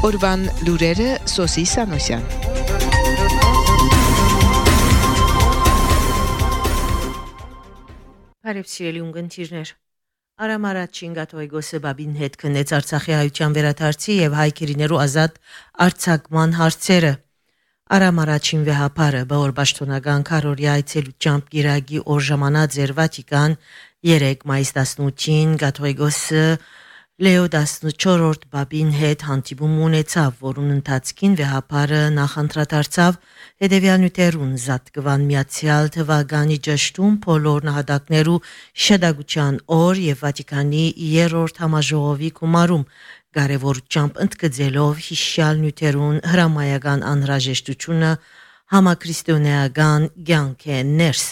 Օրվան լուրերը Սոսի Սանոսյան։ Բարև սիրելի ունգընտիրներ։ Արամ առաջին Գաթողիկոսը Բաբին հետ քննեց Արցախի հայության վերադարձի եւ հայ քիրիներու ազատ արձակման հարցերը։ Արամ առաջին վեհապարը բավոր պաշտոնական քարորիա այցելությամբ գիրագի օր ժամանած էր Վատիկան 3 մայիս 18-ին Գաթողիկոսը Լեո 14-րդ Բաբին հետ հանդիպում ունեցավ, որուն ընթացքին վեհապարը նախընտրադարձավ հետևյալ նյութերուն զատկվան միացյալ թվականի ճշտում բոլոր նահատակներու շեդագության օր եւ Վատիկանի 3-րդ համաժողովի գումարում կարևորությամբ ընդգծելով հիշյալ նյութերուն հրամայական անհրաժեշտությունը համաքրիստոնեական կյանքի ներս։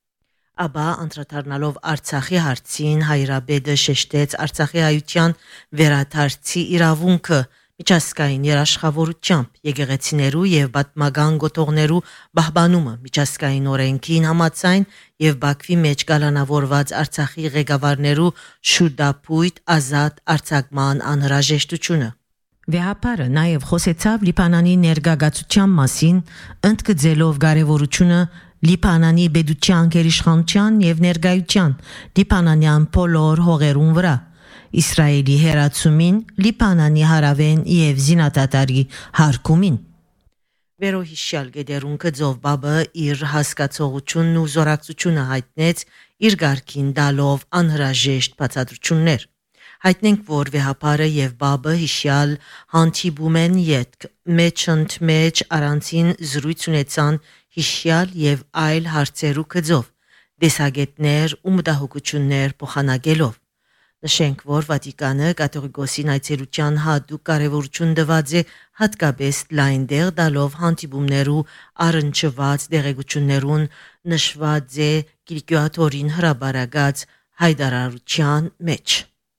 Աբա անդրադառնալով Արցախի հարցին հայրաբեդը շեշտեց Արցախի հայության վերադարձի իրավունքը միջազգային երաշխավորությամբ եկեղեցիներու եւ պատմական գոտողներու պահպանումը միջազգային օրենքին համաձայն եւ Բաքվի մեջ գալանավորված Արցախի ղեկավարներու շուտապույտ ազատ արձակման անհրաժեշտությունը։ Վեհապարը նաեւ խոսեցավ Լիբանանի ներգաղացության մասին, ընդգծելով կարևորությունը Լիբանանի բեդության գերիշխանության եւ ներգայության Լիբանանյան բոլոր հողերուն վրա Իսրայելի հերացումին Լիբանանի հարավեն եւ զինադատարի հարկումին Վերոհիշյալ գեդերուն կձով բաբը իր հասկացողությունն ու զորակցությունը հայտնեց իր գարքին դալով անհրաժեշտ բացատրություններ հայտնենք որ վեհապարը եւ բաբը հիշյալ հանդիպում են յետք մեջընդ առանցին զրույց ունեցան հիշյալ եւ այլ հարցերու կձով դեսագետներ ու մտահոգություններ փոխանակելով նշենք որ Վատիկանը կաթողիկոսին այցելության հատուկ կարևորություն տված է հատկապես լայնդեղ դալով հանդիպումներու առնչված դեղեցություններուն նշված է Կիրկյատորին հրաբարագած հայտարարության մեջ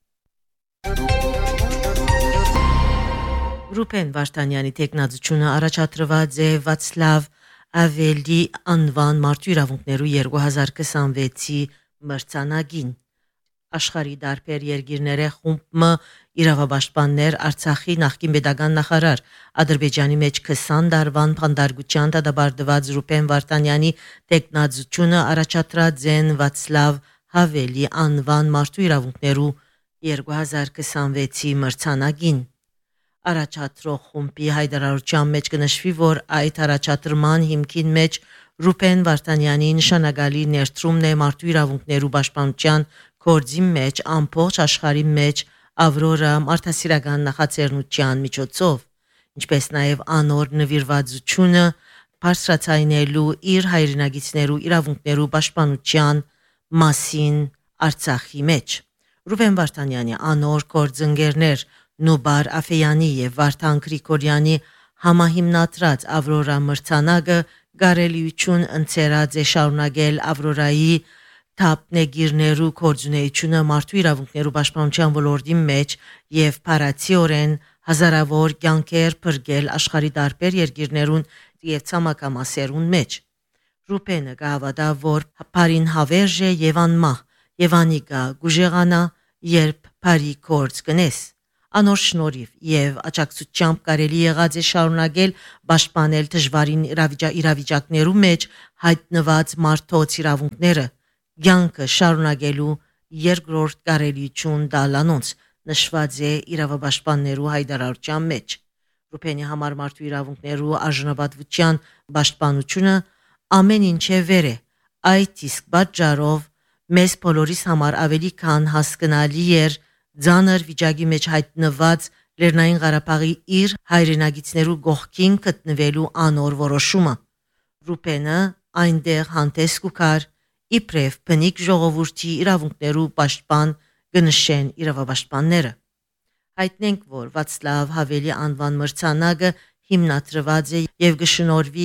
Ռուբեն Վարդանյանի տեխնազությունը առաջադրված է Վացլավ Ավելի անվան մարդու իրավունքներու 2026-ի մրցանակին Աշխարհի դարբեր երկիրները խումբը իրավապաշտպաններ Արցախի նախկին pedagogan նախարար Ադրբեջանի մեջ 20 տարվան փանդարգության դադարդված Ռուբեն Վարդանյանի տեխնազությունը առաջադրած են Վացլավ Հավելի անվան մարդու իրավունքներու 2026-ի մրցանակին Առաջադրող խումբի հայտարարության մեջ կնշվի, որ այդ առաջադրման հիմքին մեջ Ռուբեն Վարդանյանի նշանակալի ներդրումն է մարդու իրավունքներու պաշտպանության գործի մեջ ամբողջ աշխարհի մեջ Ավրորա մարդասիրական նախաձեռնության միջոցով, ինչպես նաև անոր նվիրվածությունը բարձրացնելու իր հայրենագիտներու իրավունքներու պաշտպանության մասին Արցախի մեջ։ Ռուբեն Վարդանյանի անոր գործընկերներ Նուբար Աֆեյանի եւ Վարդան Գրիգորյանի համահիմնադրած Ավրորա մրցանակը գարելիություն ընծերած է շարունակել Ավրորայի թափնեգիրներու կորձունեությունը մարդու իրավունքներու պաշտպանության ոլորտի մեջ եւ փարացիորեն հազարավոր կյանքեր փրկել աշխարհի տարբեր երկիրներուն եւ ցամաքամասերուն մեջ Ռուբենը գավադա որ բարին հավերժ է եւ անմահ եւ անիկա գուժեղանա երբ բարի կորձ կնես Անոր շնորհիվ եւ աջակցությամբ կարելի եղած է շարունակել պաշտպանել դժվարին իրավիճակներու մեջ հայտնված մարդոց իրավունքները ցանկը շարունակելու երկրորդ կարելիություն դալանոնց նշված է իրավապաշտպաններու հայտարարության մեջ Ռուբենի համար մարդու իրավունքներու արժանապատվության պաշտպանությունը ամեն ինչ է վեր է այդ իսկ պատճառով մեզ բոլորիս համար ավելի քան հասկանալի էր Ձանր վիճակի մեջ հայտնված Լեռնային Ղարաբաղի իր հայրենագիտներու գողքին գտնվելու անոր որոշումը Ռուբենը այնտեղ հանդես կուքար իբրև բնիկ ժողովրդի իրավունքներու պաշտպան գնշեն իրավապաշտպանները Հայտնենք որ Վացլավ Հավելի անվան մրցանակը հիմնադրված է եւ գշնորվի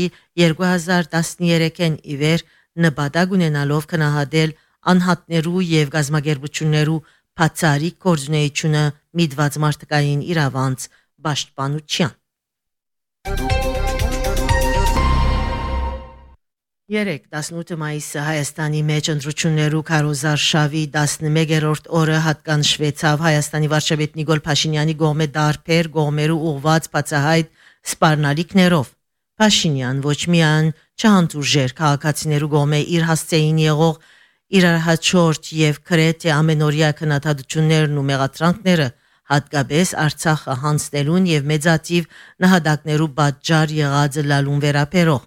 2013-ին իվեր նպատակ ունենալով քնահատել անհատներու եւ գազագերբություններու Բացարիք կորձունեությունը միդված մարդկային իրավանց պաշտպանության 18 մայիսը Հայաստանի մեջ ընտրություններու քարոզարշավի 11-րդ օրը հատկանշվեցավ Հայաստանի վարչապետ Նիկոլ Փաշինյանի կողմէ դարբեր կողմերու ուղված բացահայտ սպառնալիքներով։ Փաշինյան ոչ միայն չհանդուրժեր քաղաքացիներու կողմէ իր հասցեին եղող իրարահաջորդ եւ քրեթե ամենօրյա քննադատություններն ու մեղադրանքները, հատկապես Արցախը հանձնելուն եւ մեծատիվ նահատակներու պատճառ եղած լալուն վերապերող,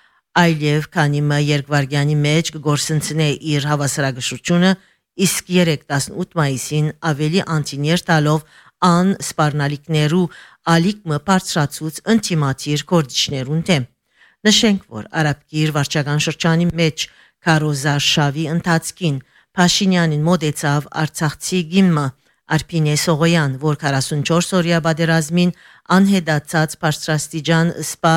այլև քանի մը երկվարգյանի մեջ կգործընծնե իր հավասարակշռությունը, իսկ 18 մայիսին ավելի անտիներ տալով ան սպառնալիքներու ալիքմը բարձրացուց ինտիմատիր կորդիչներուն դեմ։ Նշենք, որ Արաբկիր վարչական շրջանի մեջ քարոզարշավի ընթացքին Փաշինյանին մոտեցավ Արցախցի գիմը Արփինե Սողոյան, որ 44 օրյա պատերազմին անհետացած բարձրաստիճան սպա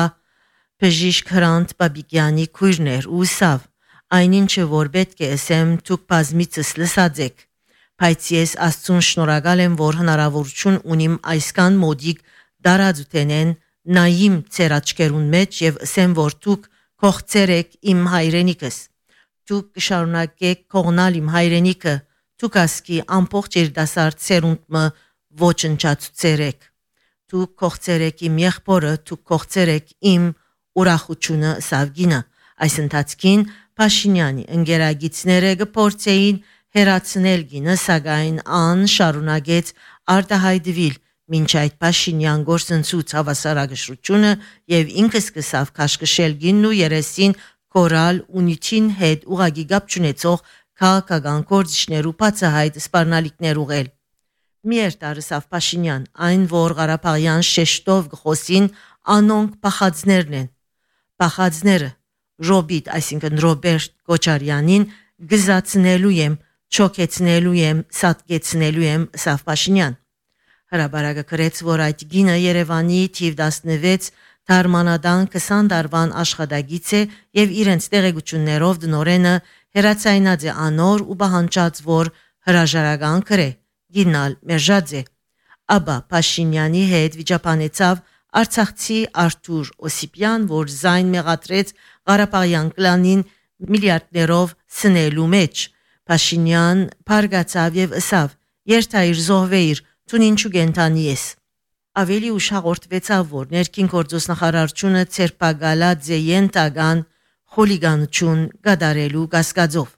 Բժիշկ Հրանտ Բաբիկյանի քույրներ ու սավ, այնինչը որ պետք է ասեմ դուք բազմիցս լսած եք, բայց ես Աստծուն շնորհակալ եմ, որ հնարավորություն ունիմ այսքան մոդիկ դարածութենեն նայիմ ձեր աչքերուն մեջ եւ ասեմ, որ դուք կողծեր եք իմ հայրենիքս, դուք կշարունակեք կողնալ իմ հայրենիքը, դուք ասկի ամբողջ երդասարդ սերունդը ոչնչացուցեր եք, դուք կողծեր եք իմ եղբորը, դուք կողծեր եք իմ ուրախությունը սավգինը։ Այս ընթացքին Փաշինյանի ընկերագիցները կփորձեին հերացնել գինը, սակայն ան շարունակեց արտահայտվել, մինչ այդ Փաշինյան գործընծուց հավասարակշռությունը եւ ինքը սկսավ քաշքշել գինն ու երեսին կորալ ունիթին հետ ուղագի գապ չունեցող քաղաքական գործիչներու բացահայտ սպառնալիքներ ուղել։ Մերտարսավ Փաշինյան, այն որ Ղարաբաղյան շեշտով գխոսին անոնք փախածներն են։ Փախածները Ռոբիտ, այսինքն Ռոբերտ Քոչարյանին գզացնելու եմ, չոքեցնելու եմ, սատկեցնելու եմ Սավ Փաշինյան։ Հրաբարակը գրեց, որ այդ գինը Երևանի թիվ 16 Թարմանադան 20 տարվան աշխատագիծ է եւ իրենց տեղեկություններով դնորենը հերացայնած է անոր ու բահանջած, որ հրաժարական կրե, գինալ մերժած է։ Աբա Փաշինյանի հետ վիճապանեցավ Արցախցի Արթուր Օսիպյան, որ զայն մեղադրեց Ղարաբաղյան կլանին միլիարդներով սնելու մեջ։ Փաշինյան բարգացավ եւ ասավ. «Երթայր զոհվեիր, դու ինչու գենտանի ես»։ Ավելի ուշ հաղորդվեցավ, որ ներքին գործոստնախարարությունը ցերպակալած է յենտական խոլիգանություն գդարելու կասկածով։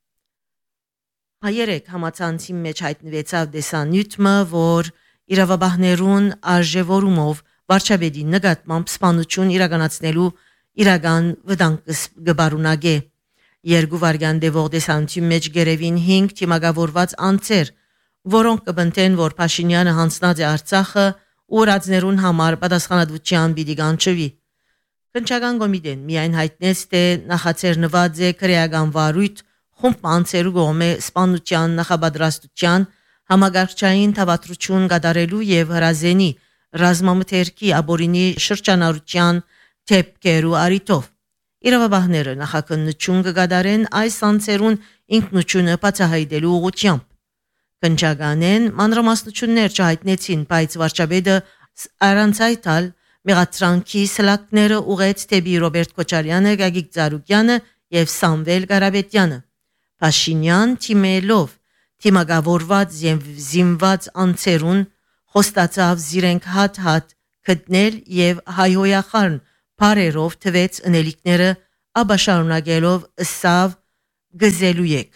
Հայերեք համացանցի մեջ հայտնվեցավ դեսանյութը, որ իրավաբաններուն արժևորումով վարչապետի նկատմամբ սպանություն իրականացնելու իրական վտանգ կբարունագե։ Երկու վայրկյան դեպող դեսանյութի մեջ գերևին 5 թիմակավորված անձեր, որոնք կբնթեն, որ Փաշինյանը հանձնած է Արցախը ու ուրացներուն համար պատասխանատվության պիտի կանչվի։ Քննչական կոմիտեն միայն հայտնեց, թե նախաձեռնված է քրեական վարույթ խումբ անձերու կողմէ սպանության նախապատրաստության համագարկչային թավատրություն կատարելու եւ հրազենի ռազմամթերքի աբորինի շրջանառության թեփքերու արիտով։ Իրավաբանները նախաքննություն կկատարեն այս անձերուն ինքնությունը բացահայտելու ուղղությամբ։ Քննչականեն մանրամասնություններ չհայտնեցին, բայց վարչապետը առանցայտալ մեղադրանքի սլակները ուղեց թեպի Ռոբերտ Քոչարյանը, Գագիկ Ծառուկյանը եւ Սամվել Ղարաբետյանը։ Փաշինյան թիմելով թիմակավորված եւ զինված անձերուն խոստացավ զիրենք հատ-հատ գտնել եւ հայհոյախառն բարերով թվեց ընելիքները, ապա շարունակելով ըսավ գզելու եք։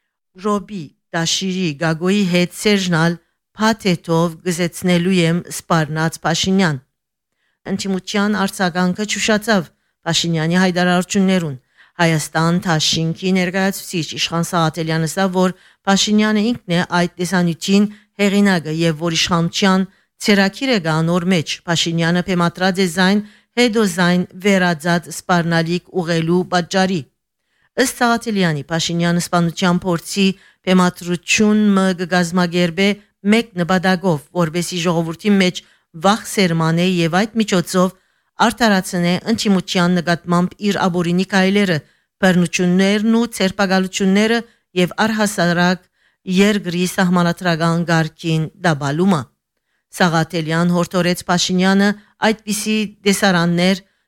Ռոբի Դաշիրի Գագոյի հետ Սերժնալ փաթեթով գզեցնելու եմ սպառնած Փաշինյան։ Ընտիմության արձագանքը ճուշացավ Փաշինյանի հայտարարություններուն։ Հայաստան Թաշինքի ներկայացուցիչ Իշխան Սաղաթելյանը ասավ, որ Փաշինյանը ինքն է այդ տեսանյութին հեղինակը եւ որ իշխանության ցերակիրը գանոր մեջ Փաշինյանը փեմատրած է զայն հետո զայն վերածած սպառնալիք ուղելու պատճառի։ Ըստ Սաղաթելյանի Փաշինյանը սպանության փորձի փեմատրությունը կգազմագերբե մեկ նպատակով, որբեսի ժողովրդի մեջ վախ սերմանե եւ այդ միջոցով արդարացնե ընտիմության նկատմամբ իր աբորինի կայլերը, բռնություններն ու ցերպակալությունները եւ առհասարակ երկրի սահմանադրական գարկին դաբալումը։ Սաղաթելյան հորդորեց Փաշինյանը այդպիսի դեսարաններ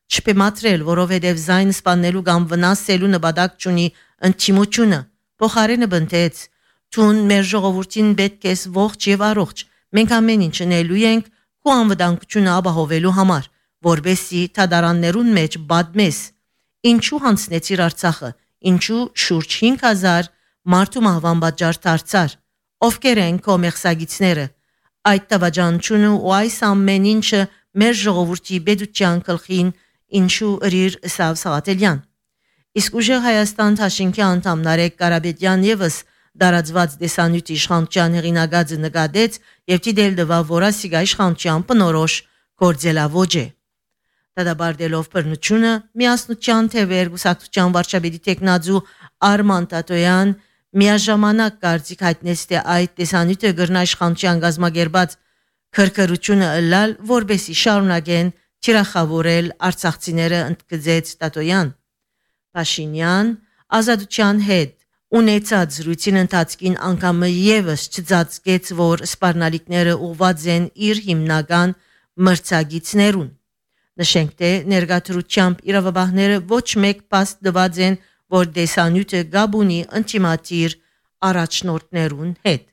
չպեմատրել, որովհետև զայն սպանելու կամ վնասելու նպատակ չունի ընդդիմությունը։ Փոխարենը բնտեց. «Թուն մեր ժողովրդին պետք է ողջ եւ առողջ։ Մենք ամեն ինչ անելու ենք քո անվտանգությունը ապահովելու համար, որբեսի թադարաններուն մեջ բադմես։ Ինչու հանցնեցիր Արցախը, ինչու շուրջ 5000 մարդու մահվան պատճառ դարձար, ովքեր են քո մեղսագիցները։ Այդ տվաջանությունը ու այս ամեն ինչը մեր ժողովրդի բեդության գլխին ինչու ըրիր Սավ Սաղաթելյան։ Իսկ ուժեղ Հայաստան Թաշինքի անդամ Նարեկ Կարապետյան եւս դարածված դեսանյութ իշխանության հեղինակածը նկատեց եւ դիտել դվավ որասիգա իշխանության բնորոշ գործելավոճ է։ Դադարելով բռնությունը միասնության թևեր գուսակցության վարչապետի տեխնազու Արման Տատոյան միաժամանակ կարծիք հայտնեց, թե այդ դեսանյութը գրնա իշխանության գազագերբած քրքրությունը ըլլալ, որբեսի շարունակեն թիրախավորել արցախցիները, ընդգծեց Տատոյան։ Փաշինյան ազատության հետ ունեցած զրույցին ընթացքին անգամը եւս չծածկեց, որ սպառնալիքները ուղված են իր հիմնական մրցակիցներուն։ Նշենք, թե ներգաղթությամբ իրավաբանները ոչ մեկ փաստ տված են, որ դեսանյութը գաբունի ինտիմատիր առաջնորդներուն հետ։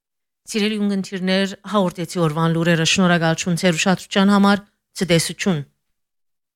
Սիրելի ունգընտիրներ, հաղորդեցի օրվան լուրերը, շնորհակալություն ձեր ուշադրության համար, ցտեսություն։